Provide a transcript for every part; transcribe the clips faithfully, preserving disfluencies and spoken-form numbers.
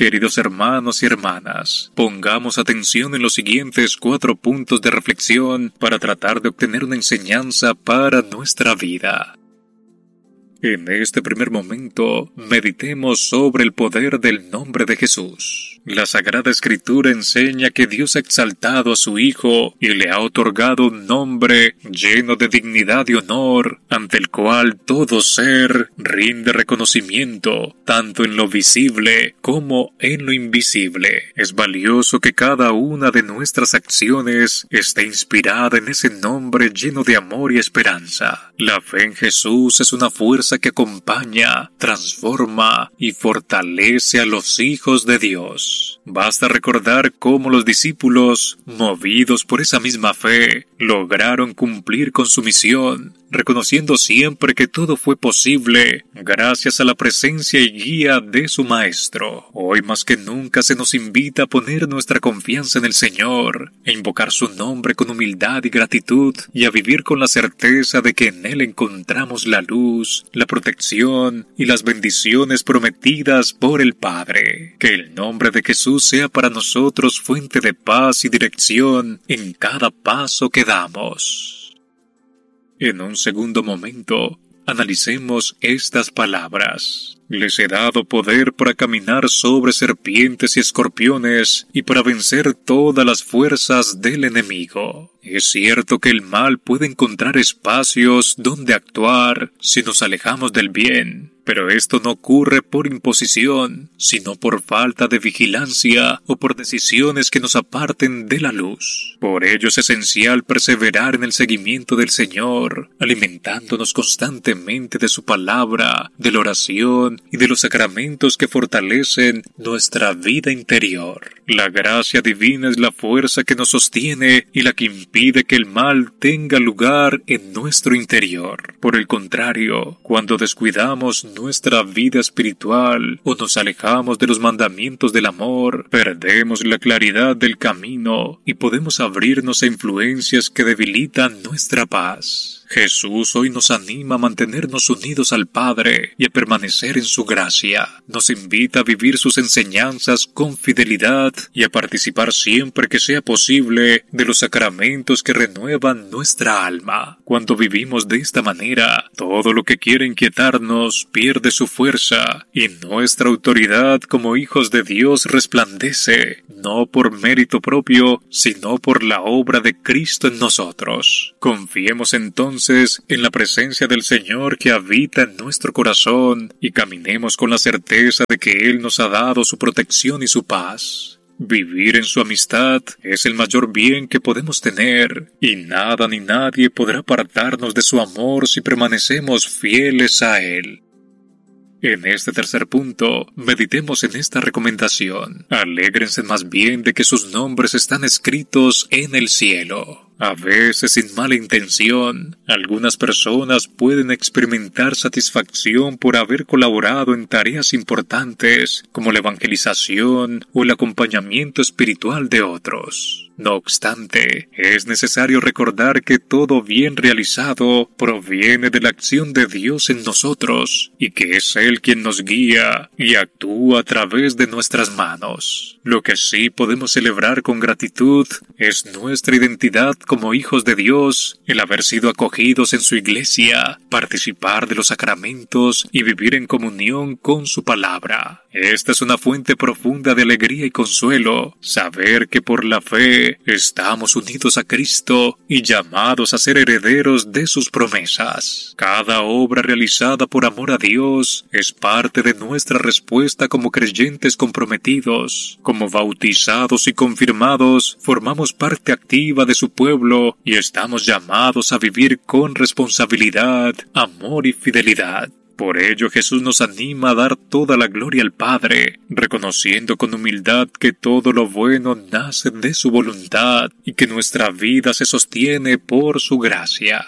Queridos hermanos y hermanas, pongamos atención en los siguientes cuatro puntos de reflexión para tratar de obtener una enseñanza para nuestra vida. En este primer momento, meditemos sobre el poder del nombre de Jesús. La Sagrada Escritura enseña que Dios ha exaltado a su Hijo y le ha otorgado un nombre lleno de dignidad y honor, ante el cual todo ser rinde reconocimiento, tanto en lo visible como en lo invisible. Es valioso que cada una de nuestras acciones esté inspirada en ese nombre lleno de amor y esperanza. La fe en Jesús es una fuerza que acompaña, transforma y fortalece a los hijos de Dios. Basta recordar cómo los discípulos, movidos por esa misma fe, lograron cumplir con su misión, reconociendo siempre que todo fue posible gracias a la presencia y guía de su Maestro. Hoy más que nunca se nos invita a poner nuestra confianza en el Señor, a invocar su nombre con humildad y gratitud, y a vivir con la certeza de que en Él encontramos la luz, la protección y las bendiciones prometidas por el Padre. Que el nombre de Jesús sea para nosotros fuente de paz y dirección en cada paso que damos. En un segundo momento, analicemos estas palabras. Les he dado poder para caminar sobre serpientes y escorpiones y para vencer todas las fuerzas del enemigo. Es cierto que el mal puede encontrar espacios donde actuar si nos alejamos del bien, pero esto no ocurre por imposición, sino por falta de vigilancia o por decisiones que nos aparten de la luz. Por ello es esencial perseverar en el seguimiento del Señor, alimentándonos constantemente de su palabra, de la oración y de los sacramentos que fortalecen nuestra vida interior. La gracia divina es la fuerza que nos sostiene y la que impide que el mal tenga lugar en nuestro interior. Por el contrario, cuando descuidamos nuestra vida espiritual o nos alejamos de los mandamientos del amor, perdemos la claridad del camino y podemos abrirnos a influencias que debilitan nuestra paz. Jesús hoy nos anima a mantenernos unidos al Padre y a permanecer en su gracia. Nos invita a vivir sus enseñanzas con fidelidad y a participar siempre que sea posible de los sacramentos que renuevan nuestra alma. Cuando vivimos de esta manera, todo lo que quiere inquietarnos pierde su fuerza y nuestra autoridad como hijos de Dios resplandece, no por mérito propio, sino por la obra de Cristo en nosotros. Confiemos entonces en la presencia del Señor que habita en nuestro corazón y caminemos con la certeza de que Él nos ha dado su protección y su paz. Vivir en su amistad es el mayor bien que podemos tener, y nada ni nadie podrá apartarnos de su amor si permanecemos fieles a Él. En este tercer punto, meditemos en esta recomendación. Alégrense más bien de que sus nombres están escritos en el cielo. A veces, sin mala intención, algunas personas pueden experimentar satisfacción por haber colaborado en tareas importantes, como la evangelización o el acompañamiento espiritual de otros. No obstante, es necesario recordar que todo bien realizado proviene de la acción de Dios en nosotros, y que es Él quien nos guía y actúa a través de nuestras manos. Lo que sí podemos celebrar con gratitud es nuestra identidad como hijos de Dios, el haber sido acogidos en su iglesia, participar de los sacramentos y vivir en comunión con su palabra. Esta es una fuente profunda de alegría y consuelo, saber que por la fe estamos unidos a Cristo y llamados a ser herederos de sus promesas. Cada obra realizada por amor a Dios es parte de nuestra respuesta como creyentes comprometidos. Como bautizados y confirmados, formamos parte activa de su pueblo y estamos llamados a vivir con responsabilidad, amor y fidelidad. Por ello Jesús nos anima a dar toda la gloria al Padre, reconociendo con humildad que todo lo bueno nace de su voluntad y que nuestra vida se sostiene por su gracia.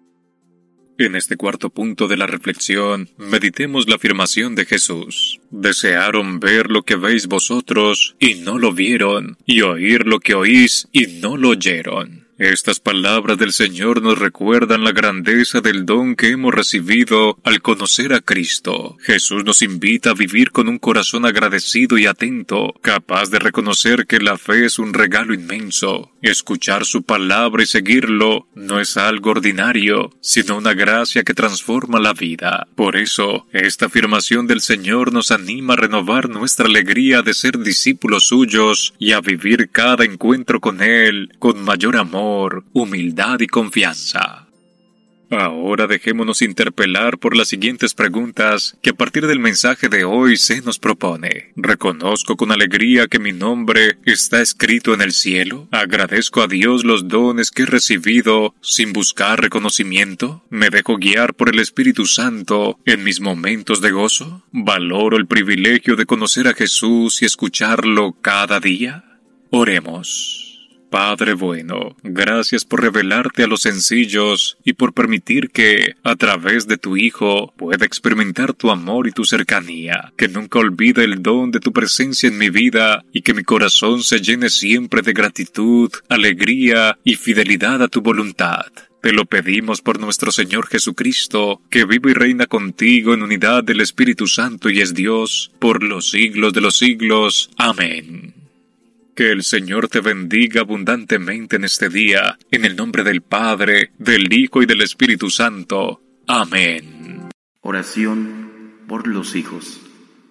En este cuarto punto de la reflexión, meditemos la afirmación de Jesús. Desearon ver lo que veis vosotros y no lo vieron, y oír lo que oís y no lo oyeron. Estas palabras del Señor nos recuerdan la grandeza del don que hemos recibido al conocer a Cristo. Jesús nos invita a vivir con un corazón agradecido y atento, capaz de reconocer que la fe es un regalo inmenso. Escuchar su palabra y seguirlo no es algo ordinario, sino una gracia que transforma la vida. Por eso, esta afirmación del Señor nos anima a renovar nuestra alegría de ser discípulos suyos y a vivir cada encuentro con Él con mayor amor, humildad y confianza. Ahora dejémonos interpelar por las siguientes preguntas que a partir del mensaje de hoy se nos propone. ¿Reconozco con alegría que mi nombre está escrito en el cielo? ¿Agradezco a Dios los dones que he recibido sin buscar reconocimiento? ¿Me dejo guiar por el Espíritu Santo en mis momentos de gozo? ¿Valoro el privilegio de conocer a Jesús y escucharlo cada día? Oremos. Padre bueno, gracias por revelarte a los sencillos y por permitir que, a través de tu Hijo, pueda experimentar tu amor y tu cercanía. Que nunca olvide el don de tu presencia en mi vida y que mi corazón se llene siempre de gratitud, alegría y fidelidad a tu voluntad. Te lo pedimos por nuestro Señor Jesucristo, que vive y reina contigo en unidad del Espíritu Santo y es Dios, por los siglos de los siglos. Amén. Que el Señor te bendiga abundantemente en este día, en el nombre del Padre, del Hijo y del Espíritu Santo. Amén. Oración por los hijos.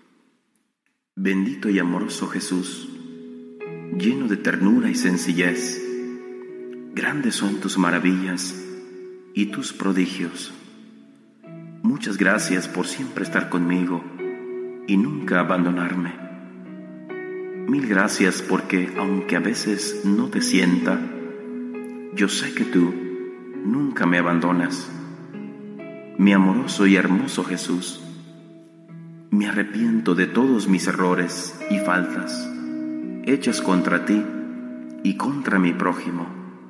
Bendito y amoroso Jesús, lleno de ternura y sencillez, grandes son tus maravillas y tus prodigios. Muchas gracias por siempre estar conmigo y nunca abandonarme. Mil gracias porque, aunque a veces no te sienta, yo sé que tú nunca me abandonas. Mi amoroso y hermoso Jesús, me arrepiento de todos mis errores y faltas, hechas contra ti y contra mi prójimo.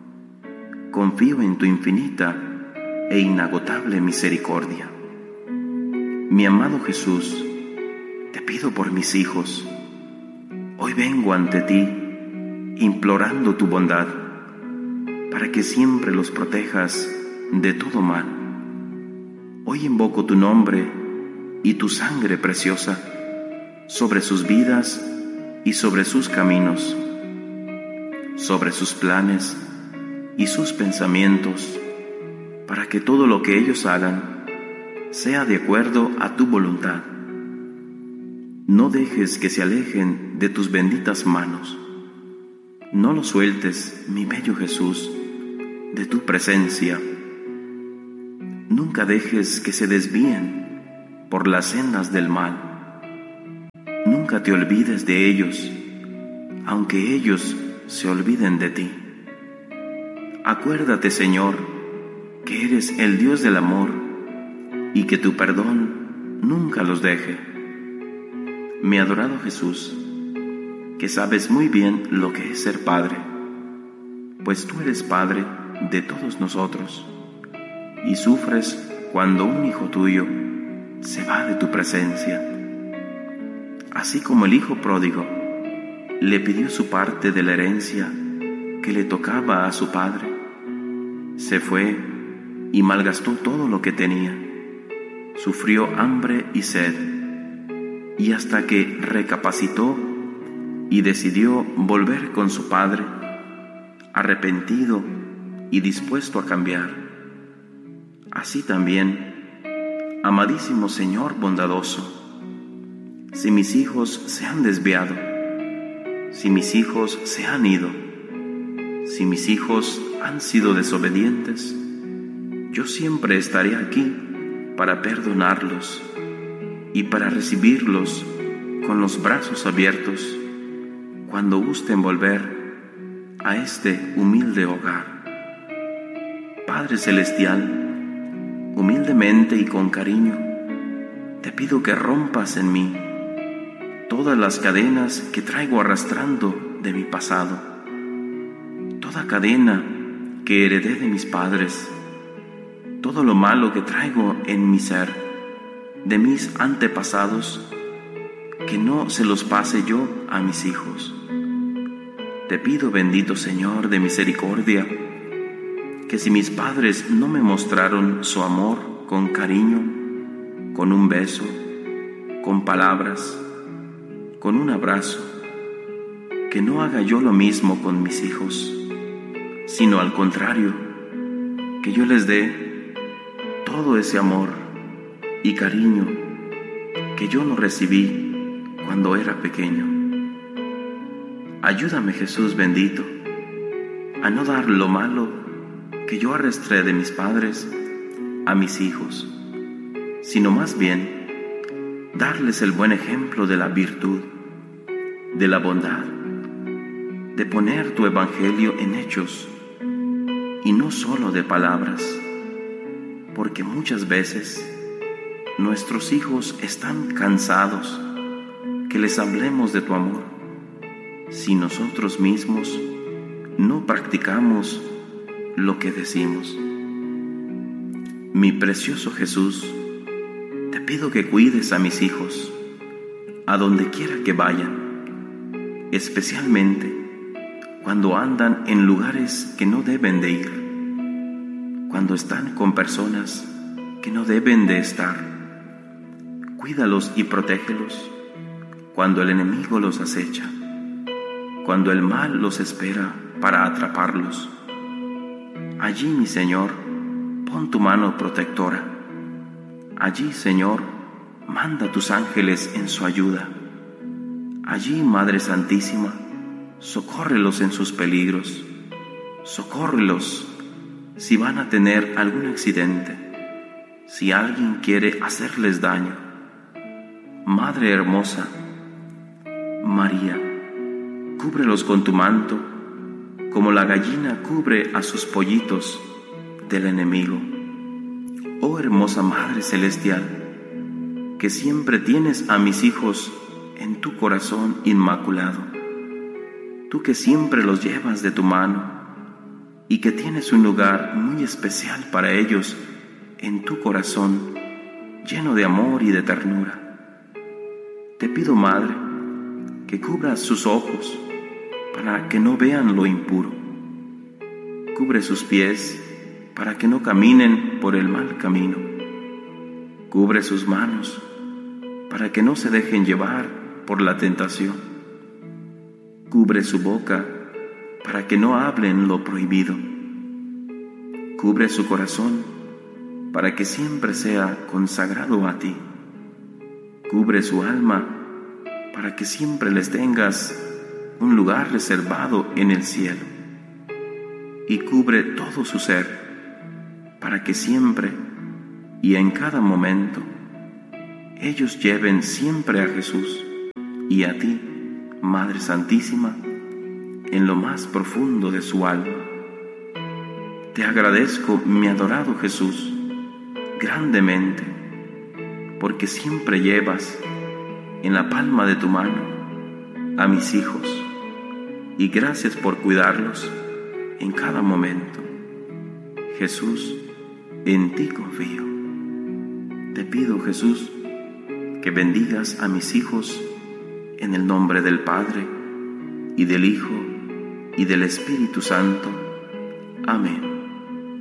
Confío en tu infinita e inagotable misericordia. Mi amado Jesús, te pido por mis hijos. Hoy vengo ante ti, implorando tu bondad, para que siempre los protejas de todo mal. Hoy invoco tu nombre y tu sangre preciosa sobre sus vidas y sobre sus caminos, sobre sus planes y sus pensamientos, para que todo lo que ellos hagan sea de acuerdo a tu voluntad. No dejes que se alejen de tus benditas manos. No los sueltes, mi bello Jesús, de tu presencia. Nunca dejes que se desvíen por las sendas del mal. Nunca te olvides de ellos, aunque ellos se olviden de ti. Acuérdate, Señor, que eres el Dios del amor y que tu perdón nunca los deje. Mi adorado Jesús, que sabes muy bien lo que es ser padre, pues tú eres padre de todos nosotros, y sufres cuando un hijo tuyo se va de tu presencia. Así como el hijo pródigo le pidió su parte de la herencia que le tocaba a su padre, se fue y malgastó todo lo que tenía, sufrió hambre y sed, y hasta que recapacitó y decidió volver con su padre, arrepentido y dispuesto a cambiar. Así también, amadísimo Señor bondadoso, si mis hijos se han desviado, si mis hijos se han ido, si mis hijos han sido desobedientes, yo siempre estaré aquí para perdonarlos y para recibirlos con los brazos abiertos cuando gusten volver a este humilde hogar. Padre Celestial, humildemente y con cariño, te pido que rompas en mí todas las cadenas que traigo arrastrando de mi pasado, toda cadena que heredé de mis padres, todo lo malo que traigo en mi ser, de mis antepasados, que no se los pase yo a mis hijos. Te pido, bendito Señor de misericordia, que si mis padres no me mostraron su amor con cariño, con un beso, con palabras, con un abrazo, que no haga yo lo mismo con mis hijos, sino al contrario, que yo les dé todo ese amor y cariño que yo no recibí cuando era pequeño. Ayúdame, Jesús bendito, a no dar lo malo que yo arrastré de mis padres a mis hijos, sino más bien darles el buen ejemplo de la virtud, de la bondad, de poner tu evangelio en hechos y no solo de palabras, porque muchas veces nuestros hijos están cansados que les hablemos de tu amor si nosotros mismos no practicamos lo que decimos. Mi precioso Jesús, te pido que cuides a mis hijos a donde quiera que vayan, especialmente cuando andan en lugares que no deben de ir, cuando están con personas que no deben de estar. Cuídalos y protégelos cuando el enemigo los acecha, cuando el mal los espera para atraparlos. Allí, mi Señor, pon tu mano protectora. Allí, Señor, manda tus ángeles en su ayuda. Allí, Madre Santísima, socórrelos en sus peligros. Socórrelos si van a tener algún accidente, si alguien quiere hacerles daño. Madre hermosa, María, cúbrelos con tu manto, como la gallina cubre a sus pollitos del enemigo. Oh hermosa Madre Celestial, que siempre tienes a mis hijos en tu corazón inmaculado, tú que siempre los llevas de tu mano y que tienes un lugar muy especial para ellos en tu corazón, lleno de amor y de ternura. Te pido, Madre, que cubras sus ojos para que no vean lo impuro. Cubre sus pies para que no caminen por el mal camino. Cubre sus manos para que no se dejen llevar por la tentación. Cubre su boca para que no hablen lo prohibido. Cubre su corazón para que siempre sea consagrado a ti. Cubre su alma para que siempre les tengas un lugar reservado en el cielo. Y cubre todo su ser para que siempre y en cada momento ellos lleven siempre a Jesús y a ti, Madre Santísima, en lo más profundo de su alma. Te agradezco, mi adorado Jesús, grandemente, porque siempre llevas en la palma de tu mano a mis hijos, y gracias por cuidarlos en cada momento. Jesús, en ti confío. Te pido, Jesús, que bendigas a mis hijos en el nombre del Padre, y del Hijo, y del Espíritu Santo. Amén.